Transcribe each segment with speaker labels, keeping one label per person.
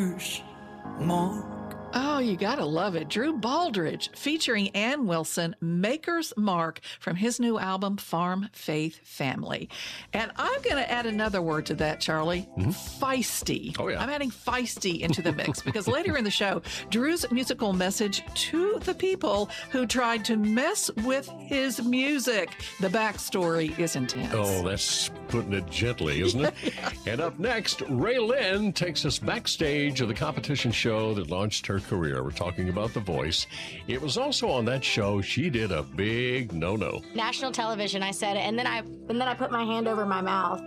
Speaker 1: Mark.
Speaker 2: Oh, you gotta love it. Drew Baldridge featuring Ann Wilson, Maker's Mark, from his new album, Farm Faith Family. And I'm gonna add another word to that, Charlie. Feisty.
Speaker 3: Oh, yeah.
Speaker 2: I'm adding feisty into the mix because later in the show, Drew's musical message to the people who tried to mess with his music. The backstory is intense.
Speaker 3: Oh, that's putting it gently, isn't it?
Speaker 2: Yeah.
Speaker 3: And up next, Ray Lynn takes us backstage of the competition show that launched her career. We're talking about The Voice. It was also on that show she did a big no-no.
Speaker 4: National television, I said it, and then I put my hand over my mouth.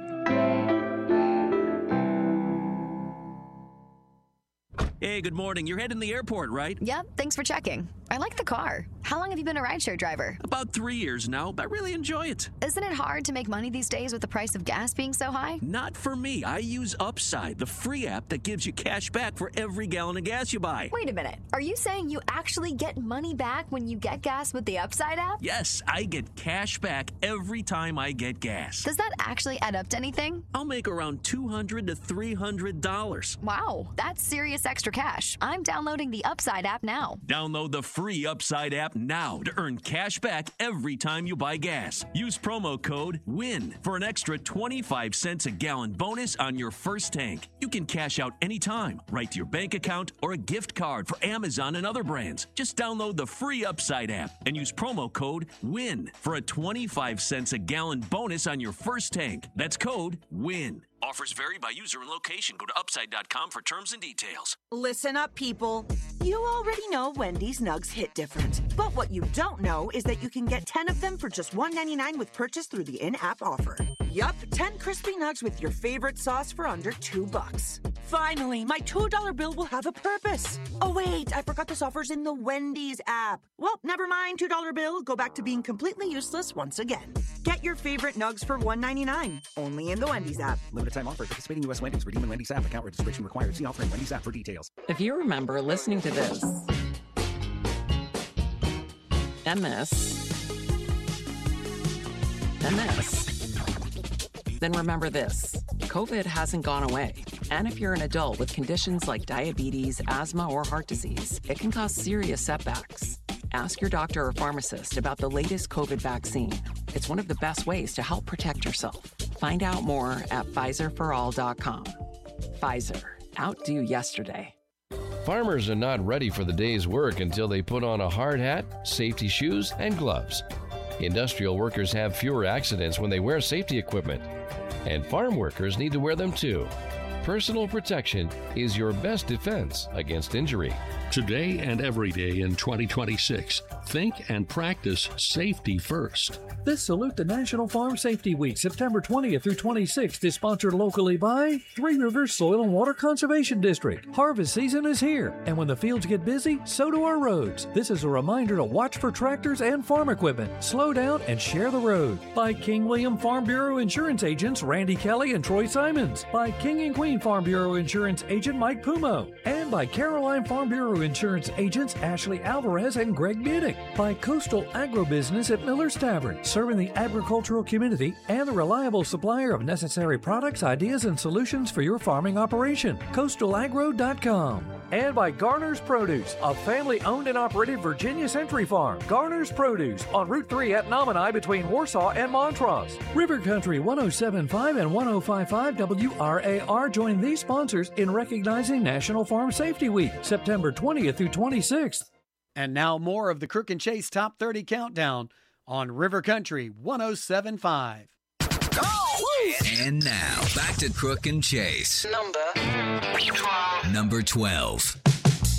Speaker 5: Hey, good morning. You're heading to the airport, right?
Speaker 6: Yep, thanks for checking. I like the car. How long have you been a rideshare driver?
Speaker 5: About 3 years now, but I really enjoy it.
Speaker 6: Isn't it hard to make money these days with the price of gas being so high?
Speaker 5: Not for me. I use Upside, the free app that gives you cash back for every gallon of gas you buy.
Speaker 6: Wait a minute. Are you saying you actually get money back when you get gas with the Upside app?
Speaker 5: Yes, I get cash back every time I get gas.
Speaker 6: Does that actually add up to anything?
Speaker 5: I'll make around $200 to $300.
Speaker 6: Wow, that's serious extra cash. I'm downloading the Upside app now.
Speaker 5: Download the free Upside app now to earn cash back every time you buy gas. Use promo code WIN for an extra 25 cents a gallon bonus on your first tank. You can cash out anytime, right to your bank account or a gift card for Amazon and other brands. Just download the free Upside app and use promo code WIN for a 25 cents a gallon bonus on your first tank. That's code WIN. Offers vary by user and location. Go to upside.com for terms and details.
Speaker 7: Listen up, people. You already know Wendy's Nugs hit different. But what you don't know is that you can get 10 of them for just $1.99 with purchase through the in-app offer. Yup, 10 crispy nugs with your favorite sauce for under $2. Finally, my $2 bill will have a purpose. Oh, wait, I forgot this offer's in the Wendy's app. Well, never mind, $2 bill. Go back to being completely useless once again. Get your favorite nugs for $1.99, only in the Wendy's app.
Speaker 8: Limited time offer. Participating U.S. Wendy's. Redeem in Wendy's app. Account registration required. See offer in Wendy's app for details.
Speaker 2: If you remember listening to this and this, then remember this. COVID hasn't gone away. And if you're an adult with conditions like diabetes, asthma, or heart disease, it can cause serious setbacks. Ask your doctor or pharmacist about the latest COVID vaccine. It's one of the best ways to help protect yourself. Find out more at PfizerForAll.com. Pfizer. Outdo yesterday.
Speaker 9: Farmers are not ready for the day's work until they put on a hard hat, safety shoes, and gloves. Industrial workers have fewer accidents when they wear safety equipment, and farm workers need to wear them too. Personal protection is your best defense against injury.
Speaker 10: Today and every day in 2026, think and practice safety first.
Speaker 11: This Salute the National Farm Safety Week, September 20th through 26th, is sponsored locally by Three Rivers Soil and Water Conservation District. Harvest season is here, and when the fields get busy, so do our roads. This is a reminder to watch for tractors and farm equipment. Slow down and share the road. By King William Farm Bureau Insurance Agents Randy Kelly and Troy Simons. By King and Queen Farm Bureau Insurance Agent Mike Pumo. And by Caroline Farm Bureau Insurance Agents Ashley Alvarez and Greg Munich. By Coastal Agrobusiness at Miller's Tavern, serving the agricultural community and the reliable supplier of necessary products, ideas, and solutions for your farming operation. CoastalAgro.com. And by Garner's Produce, a family-owned and operated Virginia Century farm. Garner's Produce on Route 3 at Nominee between Warsaw and Montrose. River Country 107.5 and 105.5 WRAR join these sponsors in recognizing National Farm Safety Week, September 20th through 26th.
Speaker 12: And now more of the Crook and Chase Top 30 Countdown on River Country 107.5.
Speaker 13: And now, back to Crook and Chase. Number 12.